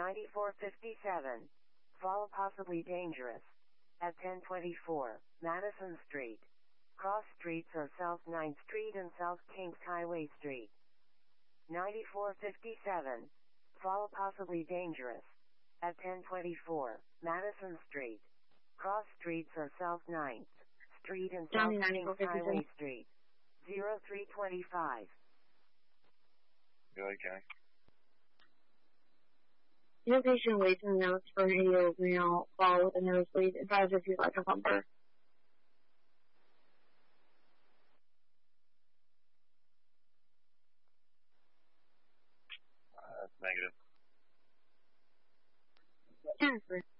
9457. Follow possibly dangerous. At 1024, Madison Street. Cross streets are South 9th Street and South Kings Highway Street. 9457. Follow possibly dangerous. At 1024, Madison Street. Cross streets are South 9th Street and South Kings Highway Street. 0325. Go ahead, Kenny. Your patient waits in the notes for an AO renal fall with a nosebleed. Advise if you'd like a bumper. That's negative. Jennifer.